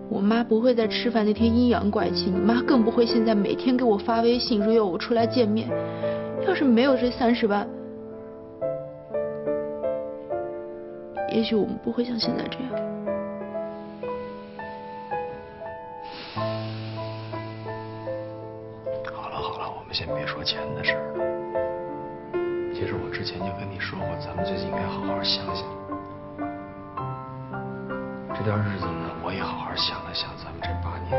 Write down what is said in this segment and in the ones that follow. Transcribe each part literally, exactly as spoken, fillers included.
我妈不会在吃饭那天阴阳怪气，你妈更不会现在每天给我发微信说要我出来见面。要是没有这三十万，也许我们不会像现在这样。 好了好了，我们先别说钱的事儿了。其实我之前就跟你说过，咱们最近应该好好想想。这段日子呢，我也好好想了想咱们这八年。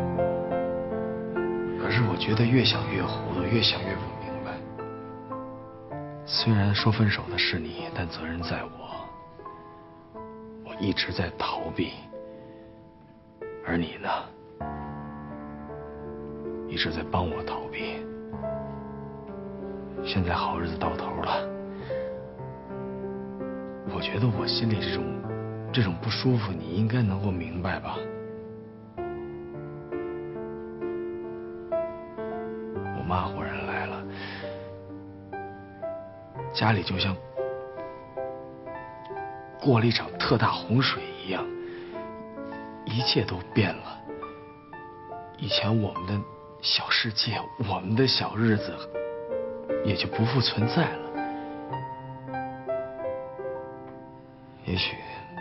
可是我觉得越想越糊涂，越想越不明白。虽然说分手的是你，但责任在我。我一直在逃避，而你呢，一直在帮我逃避。现在好日子到头了，我觉得我心里这种这种不舒服，你应该能够明白吧？我妈忽然来了，家里就像过了一场特大洪水一样，一切都变了。以前我们的小世界，我们的小日子也就不复存在了。也许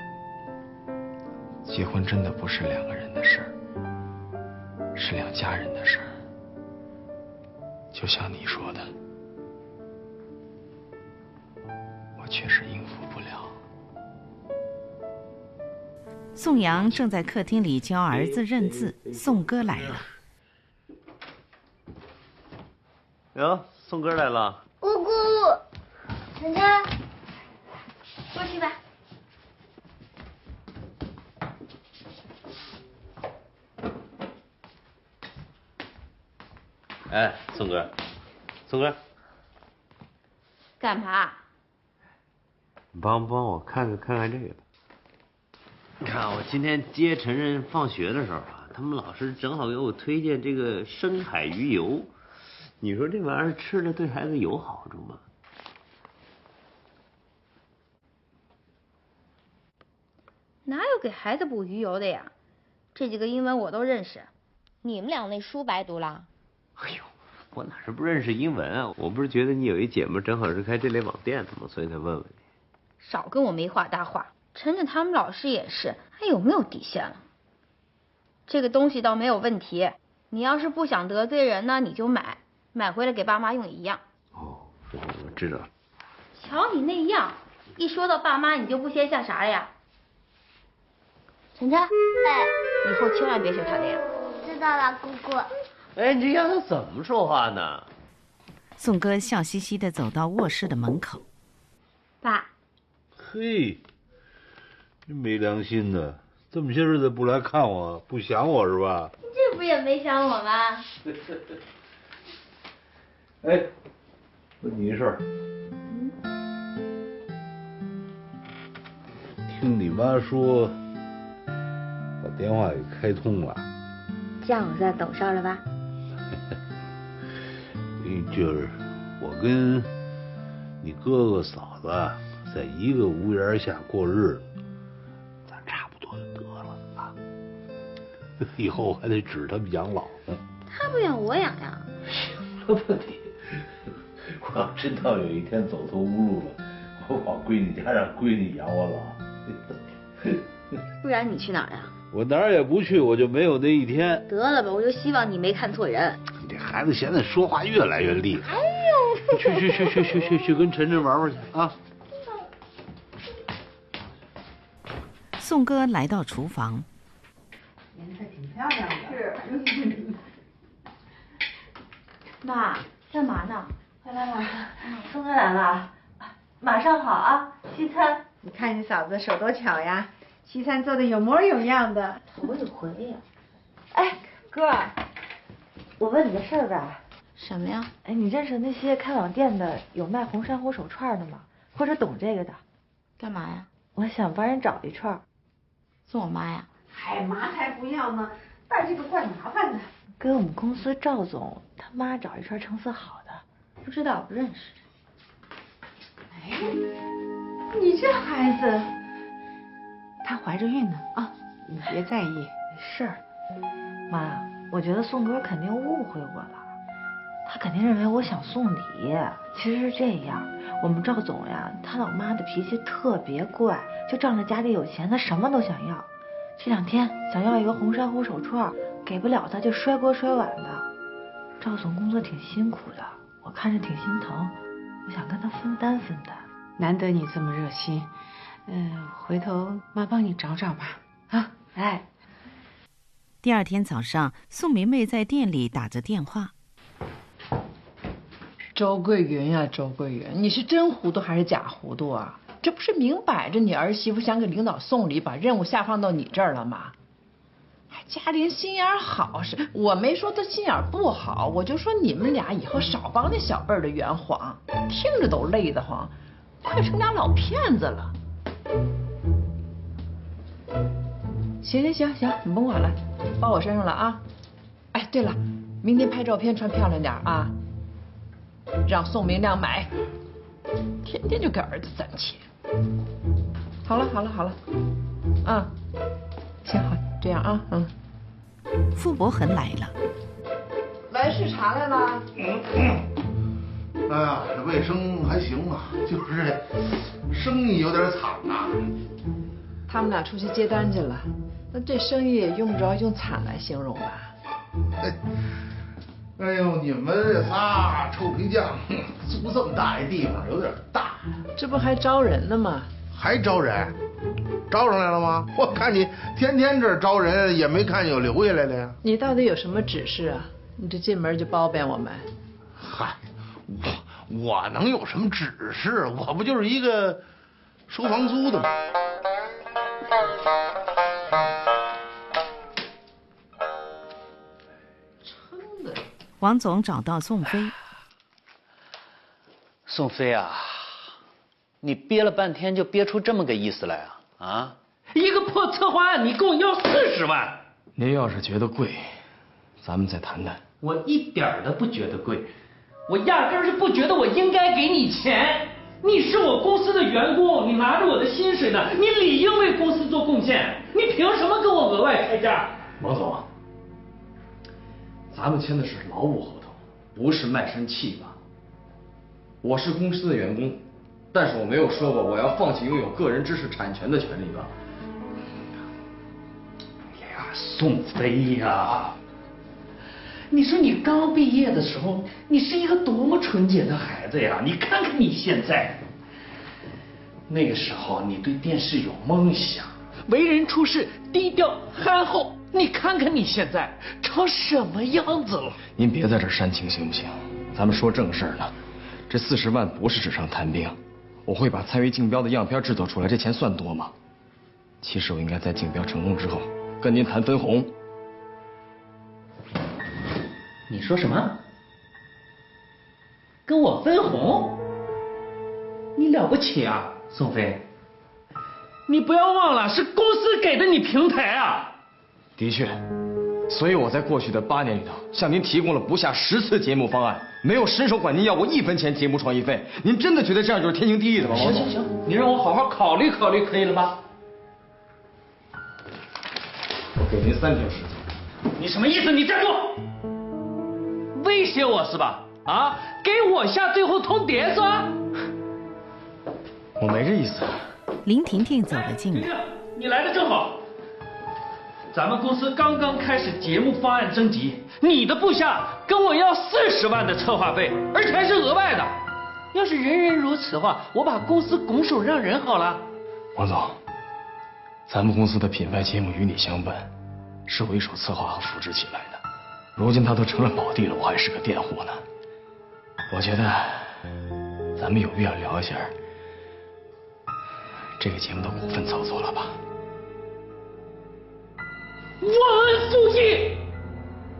结婚真的不是两个人的事儿，是两家人的事儿。就像你说的，我确实应付不了。 宋阳正在客厅里教儿子认字，宋哥来了。 哟，宋哥来了。 姑姑，晨晨，过去吧。 哎，宋哥，宋哥， 干嘛？ 你帮帮我看看看看这个吧。你看，我今天接晨晨放学的时候啊，他们老师正好给我推荐这个深海鱼油。你说这玩意儿吃了对孩子有好处吗？ 哪有给孩子补鱼油的呀？这几个英文我都认识。你们俩那书白读了？ 哎呦，我哪是不认识英文啊？我不是觉得你有一姐们正好是开这类网店的吗？所以才问问你。 少跟我没话搭话。晨晨他们老师也是，还有没有底线了？这个东西倒没有问题，你要是不想得罪人呢，你就买，买回来给爸妈用也一样。 哦，我知道了。 瞧你那样，一说到爸妈你就不先下啥了呀？晨晨，哎，以后千万别学他那样。 知道了，姑姑。 哎，你这丫头怎么说话呢？ 宋哥笑嘻嘻地走到卧室的门口。 爸。 嘿，你没良心的，这么些日子不来看我，不想我是吧？ 这不也没想我吗？ 哎，问你一事儿。听你妈说，把电话给开通了。 这样我算懂事了吧？ 就是我跟你哥哥嫂子在一个屋檐下过日子，咱差不多就得了啊。以后还得指他们养老呢。 他不养我养呀。 行了吧你！我要真到有一天走投无路了，我跑闺女家让闺女养我老。 不然你去哪儿呀？ 我哪儿也不去，我就没有那一天。 得了吧，我就希望你没看错人。 你这孩子现在说话越来越厉害。 哎呦， 去去去去去去去跟晨晨玩玩去啊！ 宋哥来到厨房。 颜色挺漂亮的。 是。妈，干嘛呢？ 快来马上，宋哥来了，马上好啊！西餐，你看你嫂子手多巧呀，西餐做的有模有样的。 头有回呀。 哎，哥，我问你个事儿吧。 什么呀？ 哎，你认识那些开网店的有卖红珊瑚手串的吗？或者懂这个的？ 干嘛呀？ 我想帮人找一串。 送我妈呀？ 嗨，妈才不要呢，办这个怪麻烦的。给我们公司赵总他妈找一串成色好的。 不知道，不认识。 哎，你这孩子，她怀着孕呢啊，你别在意， 事儿。妈，我觉得宋哥肯定误会我了，他肯定认为我想送礼。其实是这样，我们赵总呀，他老妈的脾气特别怪，就仗着家里有钱，他什么都想要。这两天想要一个红珊瑚手串，给不了他就摔锅摔碗的。赵总工作挺辛苦的，我看着挺心疼，我想跟他分担分担。 难得你这么热心，嗯、呃，回头妈帮你找找吧。啊， 哎。 第二天早上，宋梅梅在店里打着电话。 周桂云呀、啊，周桂云，你是真糊涂还是假糊涂啊？这不是明摆着你儿媳妇想给领导送礼，把任务下放到你这儿了吗？嘉玲心眼好，是我没说她心眼不好，我就说你们俩以后少帮那小辈儿的圆谎，听着都累得慌，快成俩老骗子了。行行行行，你甭管了，包我身上了啊！哎，对了，明天拍照片穿漂亮点啊，让宋明亮买，天天就给儿子攒钱。好了好了好了，啊，行好，这样啊，嗯。 傅伯恒来了， 来视察来了。 嗯嗯，哎呀，这卫生还行啊，就是这生意有点惨啊。 他们俩出去接单去了，那这生意也用不着用惨来形容吧？ 哎，哎呦，你们这仨臭皮匠，租这么大一地方有点大。 这不还招人呢吗？ 还招人？招上来了吗？我看你天天这儿招人，也没看有留下来的呀。 你到底有什么指示啊？你这进门就包庇我们？ 嗨，我我能有什么指示？我不就是一个收房租的吗？ 撑的。 王总找到宋飞。 宋飞啊，你憋了半天就憋出这么个意思来啊？啊，一个破策划案，你跟我要四十万。 您要是觉得贵，咱们再谈谈。 我一点都不觉得贵，我压根儿就不觉得我应该给你钱。你是我公司的员工，你拿着我的薪水呢，你理应为公司做贡献，你凭什么跟我额外开价？ 王总，咱们签的是劳务合同，不是卖身契吧？我是公司的员工，但是我没有说过我要放弃拥有个人知识产权的权利吧？ 哎呀，宋飞呀，你说你刚毕业的时候，你是一个多么纯洁的孩子呀！你看看你现在，那个时候你对电视有梦想，为人处事低调憨厚，你看看你现在成什么样子了？ 您别在这煽情行不行？咱们说正事儿呢。这四十万不是纸上谈兵，我会把参与竞标的样片制作出来，这钱算多吗？其实我应该在竞标成功之后跟您谈分红。 你说什么？跟我分红？你了不起啊，宋飞！你不要忘了，是公司给的你平台啊。 的确，所以我在过去的八年里头，向您提供了不下十次节目方案，没有伸手管您要过一分钱节目创意费。您真的觉得这样就是天经地义的吗？ 行行行，你让我好好考虑考虑，可以了吧？ 我给您三天时间。 你什么意思？你站住！威胁我是吧？啊，给我下最后通牒是吧？ 我没这意思。 林婷婷走了进来。 你来的正好。咱们公司刚刚开始节目方案征集，你的部下跟我要四十万的策划费，而且还是额外的。要是人人如此的话，我把公司拱手让人好了。 王总，咱们公司的品牌节目与你相伴，是我一手策划和复制起来的。如今它都成了宝地了，我还是个佃户呢。我觉得咱们有必要聊一下这个节目的股份操作了吧？ 忘恩负义！